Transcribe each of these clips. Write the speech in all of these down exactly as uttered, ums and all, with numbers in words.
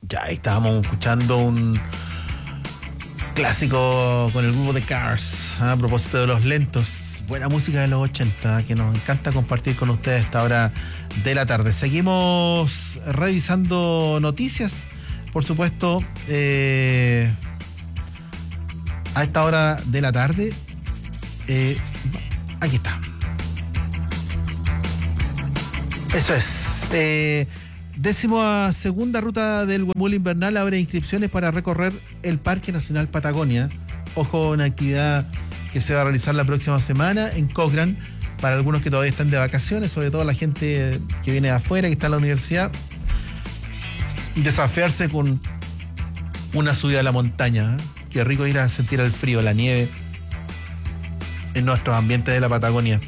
Ya estábamos escuchando un clásico con el grupo de Cars, a propósito de los lentos. Buena música de los ochenta que nos encanta compartir con ustedes a esta hora de la tarde. Seguimos revisando noticias, por supuesto, eh, a esta hora de la tarde. Eh, aquí está. Eso es. Eh, Décima segunda ruta del Huemul invernal abre inscripciones para recorrer el Parque Nacional Patagonia. Ojo, una actividad que se va a realizar la próxima semana en Cochrane, para algunos que todavía están de vacaciones, sobre todo la gente que viene de afuera, que está en la universidad. Desafiarse con una subida a la montaña. ¿eh? Qué rico ir a sentir el frío, la nieve en nuestros ambientes de la Patagonia.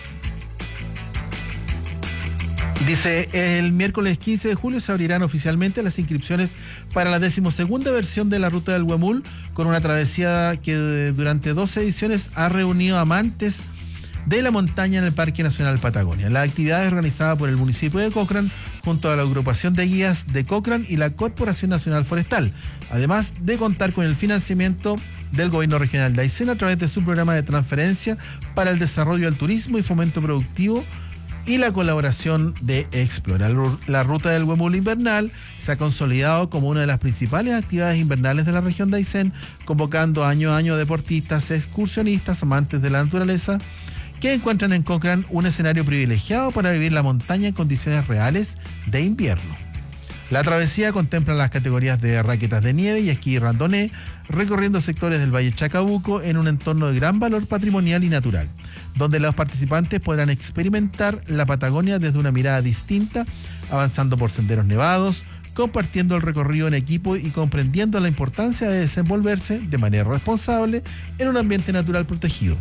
Dice, el miércoles quince de julio se abrirán oficialmente las inscripciones para la decimosegunda versión de la Ruta del Huemul, con una travesía que durante doce ediciones ha reunido amantes de la montaña en el Parque Nacional Patagonia. La actividad es organizada por el municipio de Cochrane, junto a la agrupación de guías de Cochrane y la Corporación Nacional Forestal, además de contar con el financiamiento del gobierno regional de Aysén a través de su programa de transferencia para el desarrollo del turismo y fomento productivo, y la colaboración de Explora. La Ruta del Huemul invernal se ha consolidado como una de las principales actividades invernales de la región de Aysén, convocando año a año deportistas, excursionistas, amantes de la naturaleza, que encuentran en Cochrane un escenario privilegiado para vivir la montaña en condiciones reales de invierno. La travesía contempla las categorías de raquetas de nieve y esquí randonné, recorriendo sectores del Valle Chacabuco en un entorno de gran valor patrimonial y natural, donde los participantes podrán experimentar la Patagonia desde una mirada distinta, avanzando por senderos nevados, compartiendo el recorrido en equipo y comprendiendo la importancia de desenvolverse de manera responsable en un ambiente natural protegido.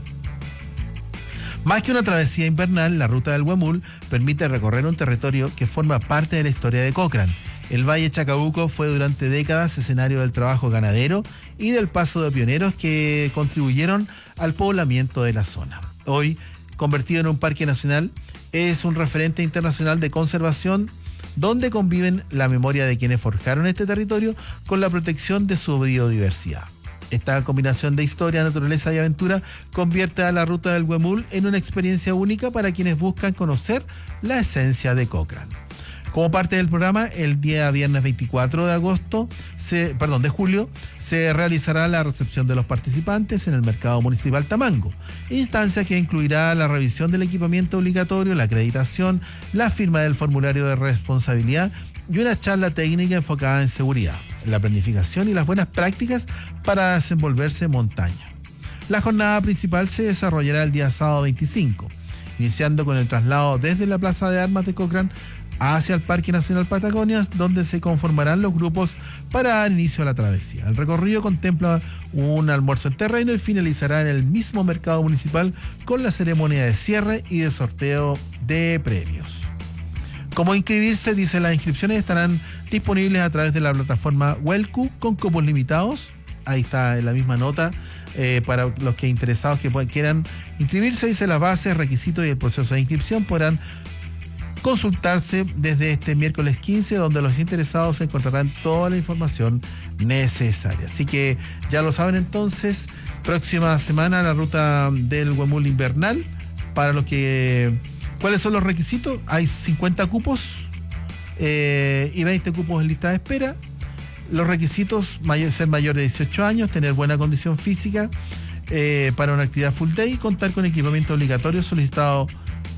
Más que una travesía invernal, la Ruta del Huemul permite recorrer un territorio que forma parte de la historia de Cochrane. El Valle Chacabuco fue durante décadas escenario del trabajo ganadero y del paso de pioneros que contribuyeron al poblamiento de la zona. Hoy, convertido en un parque nacional, es un referente internacional de conservación donde conviven la memoria de quienes forjaron este territorio con la protección de su biodiversidad. Esta combinación de historia, naturaleza y aventura convierte a la Ruta del Huemul en una experiencia única para quienes buscan conocer la esencia de Cochrane. Como parte del programa, el día viernes veinticuatro de agosto, se, perdón, de julio, se realizará la recepción de los participantes en el Mercado Municipal Tamango, instancia que incluirá la revisión del equipamiento obligatorio, la acreditación, la firma del formulario de responsabilidad y una charla técnica enfocada en seguridad, la planificación y las buenas prácticas para desenvolverse en montaña. La jornada principal se desarrollará el día sábado veinticinco, iniciando con el traslado desde la Plaza de Armas de Cochrane hacia el Parque Nacional Patagonia, donde se conformarán los grupos para dar inicio a la travesía. El recorrido contempla un almuerzo en terreno y finalizará en el mismo mercado municipal con la ceremonia de cierre y de sorteo de premios. Cómo inscribirse, dice, las inscripciones estarán disponibles a través de la plataforma Huelcu con cupos limitados. Ahí está en la misma nota, eh, para los que interesados que puedan, quieran inscribirse, dice las bases, requisitos y el proceso de inscripción podrán consultarse desde este miércoles quince, donde los interesados encontrarán toda la información necesaria. Así que ya lo saben entonces, próxima semana la Ruta del Huemul invernal. Para los que... ¿Cuáles son los requisitos? Hay cincuenta cupos eh, y veinte cupos en lista de espera. Los requisitos: mayor, ser mayor de dieciocho años, tener buena condición física eh, para una actividad full day, contar con equipamiento obligatorio solicitado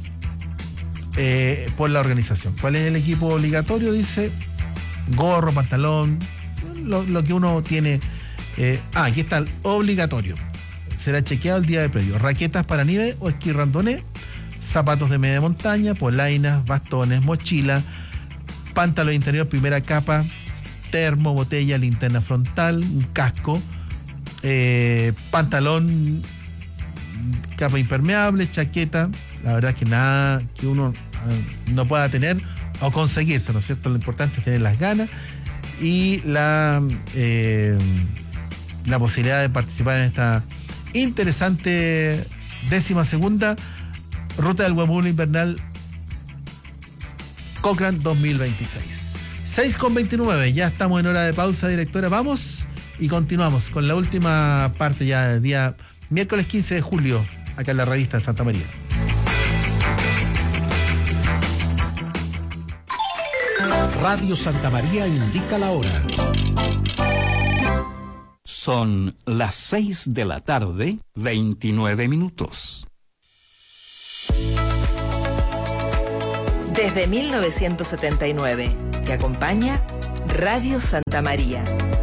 Eh, por la organización. ¿Cuál es el equipo obligatorio? Dice gorro, pantalón, lo, lo que uno tiene. Eh, ah, aquí está el obligatorio. Será chequeado el día de previo. Raquetas para nieve o esquí randonné, zapatos de media montaña, polainas, bastones, mochila, pantalón interior, primera capa, termo, botella, linterna frontal, un casco, eh, pantalón, capa impermeable, chaqueta. La verdad es que nada que uno eh, no pueda tener o conseguirse, ¿no es cierto? Lo importante es tener las ganas y la, eh, la posibilidad de participar en esta interesante décima segunda Ruta del Huemul invernal Cochrane dos mil veintiséis. seis con veintinueve, ya estamos en hora de pausa, directora. Vamos y continuamos con la última parte ya del día miércoles quince de julio, acá en la revista de Santa María. Radio Santa María indica la hora. Son las seis de la tarde, veintinueve minutos. Desde mil novecientos setenta y nueve, te acompaña Radio Santa María.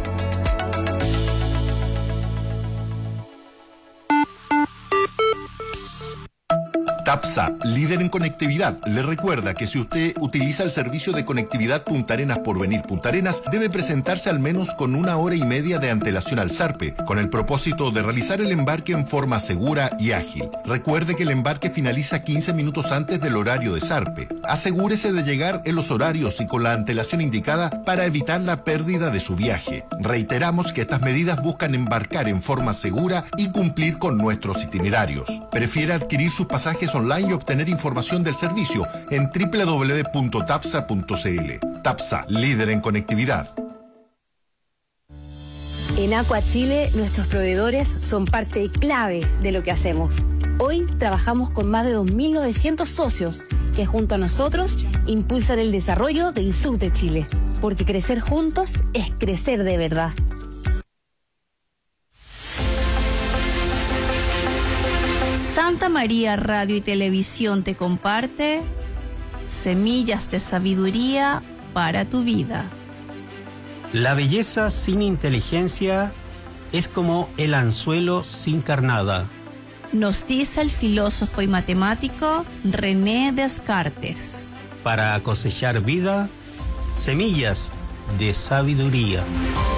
TAPSA, líder en conectividad, le recuerda que si usted utiliza el servicio de conectividad Punta Arenas por Venir Punta Arenas, debe presentarse al menos con una hora y media de antelación al ZARPE, con el propósito de realizar el embarque en forma segura y ágil. Recuerde que el embarque finaliza quince minutos antes del horario de ZARPE. Asegúrese de llegar en los horarios y con la antelación indicada para evitar la pérdida de su viaje. Reiteramos que estas medidas buscan embarcar en forma segura y cumplir con nuestros itinerarios. Prefiere adquirir sus pasajes online y obtener información del servicio en doble u doble u doble u punto tapsa punto c l. TAPSA, líder en conectividad. En Aqua Chile, nuestros proveedores son parte clave de lo que hacemos. Hoy trabajamos con más de dos mil novecientos socios que junto a nosotros impulsan el desarrollo del sur de Chile. Porque crecer juntos es crecer de verdad. Santa María Radio y Televisión te comparte semillas de sabiduría para tu vida. La belleza sin inteligencia es como el anzuelo sin carnada. Nos dice el filósofo y matemático René Descartes. Para cosechar vida, semillas de sabiduría.